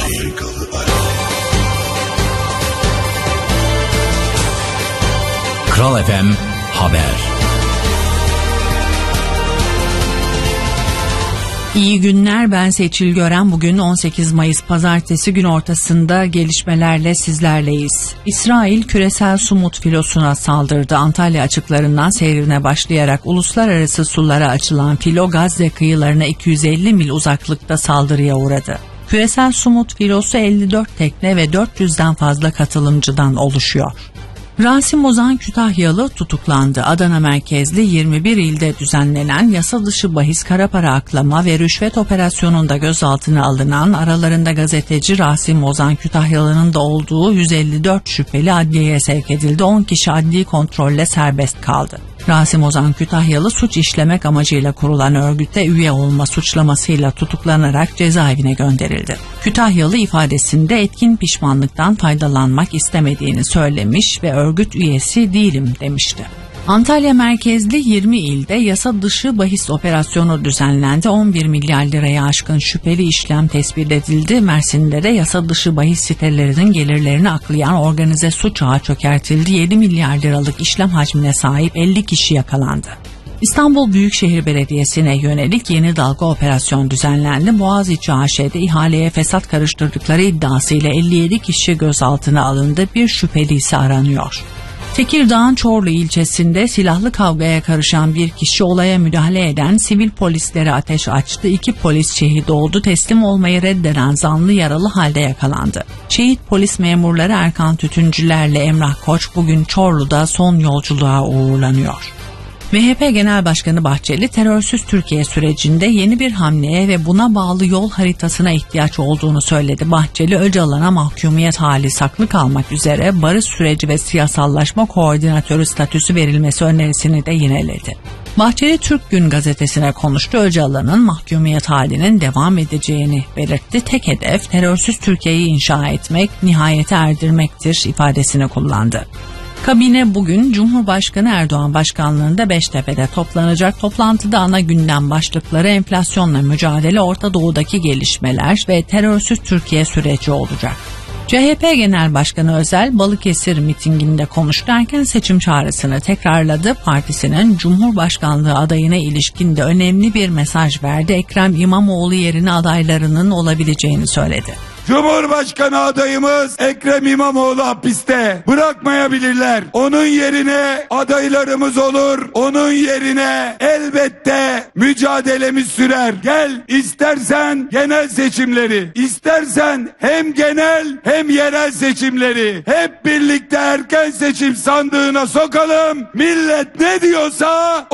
Kral FM Haber. İyi günler, ben Seçil Gören. Bugün 18 Mayıs Pazartesi, gün ortasında gelişmelerle sizlerleyiz. İsrail küresel Sumut filosuna saldırdı. Antalya açıklarından seyrine başlayarak uluslararası sulara açılan filo Gazze kıyılarına 250 mil uzaklıkta saldırıya uğradı. Küresel Sumut filosu 54 tekne ve 400'den fazla katılımcıdan oluşuyor. Rasim Ozan Kütahyalı tutuklandı. Adana merkezli 21 ilde düzenlenen yasa dışı bahis, kara para aklama ve rüşvet operasyonunda gözaltına alınan, aralarında gazeteci Rasim Ozan Kütahyalı'nın da olduğu 154 şüpheli adliyeye sevk edildi. 10 kişi adli kontrolle serbest kaldı. Rasim Ozan Kütahyalı suç işlemek amacıyla kurulan örgüte üye olma suçlamasıyla tutuklanarak cezaevine gönderildi. Kütahyalı ifadesinde etkin pişmanlıktan faydalanmak istemediğini söylemiş ve örgüt üyesi değilim demişti. Antalya merkezli 20 ilde yasa dışı bahis operasyonu düzenlendi. 11 milyar liraya aşkın şüpheli işlem tespit edildi. Mersin'de de yasa dışı bahis sitelerinin gelirlerini aklayan organize suç ağı çökertildi. 7 milyar liralık işlem hacmine sahip 50 kişi yakalandı. İstanbul Büyükşehir Belediyesi'ne yönelik yeni dalga operasyon düzenlendi. Boğaziçi AŞ'de ihaleye fesat karıştırdıkları iddiasıyla 57 kişi gözaltına alındı. Bir şüpheli ise aranıyor. Tekirdağ'ın Çorlu ilçesinde silahlı kavgaya karışan bir kişi olaya müdahale eden sivil polislere ateş açtı. 2 polis şehit oldu. Teslim olmayı reddeden zanlı yaralı halde yakalandı. Şehit polis memurları Erkan Tütüncülerle Emrah Koç bugün Çorlu'da son yolculuğa uğurlanıyor. MHP Genel Başkanı Bahçeli, terörsüz Türkiye sürecinde yeni bir hamleye ve buna bağlı yol haritasına ihtiyaç olduğunu söyledi. Bahçeli, Öcalan'a mahkumiyet hali saklı kalmak üzere barış süreci ve siyasallaşma koordinatörü statüsü verilmesi önerisini de yineledi. Bahçeli, Türk Gün gazetesine konuştu. Öcalan'ın mahkumiyet halinin devam edeceğini belirtti. Tek hedef terörsüz Türkiye'yi inşa etmek, nihayete erdirmektir ifadesini kullandı. Kabine bugün Cumhurbaşkanı Erdoğan başkanlığında Beştepe'de toplanacak. Toplantıda ana gündem başlıkları enflasyonla mücadele, Orta Doğu'daki gelişmeler ve terörsüz Türkiye süreci olacak. CHP Genel Başkanı Özel Balıkesir mitinginde konuştu. Erken seçim çağrısını tekrarladı. Partisinin Cumhurbaşkanlığı adayına ilişkin de önemli bir mesaj verdi. Ekrem İmamoğlu yerine adaylarının olabileceğini söyledi. Cumhurbaşkanı adayımız Ekrem İmamoğlu hapiste. Bırakmayabilirler. Onun yerine adaylarımız olur. Onun yerine elbette mücadelemiz sürer. Gel, istersen genel seçimleri, istersen hem genel hem yerel seçimleri hep birlikte erken seçim sandığına sokalım. Millet ne diyorsa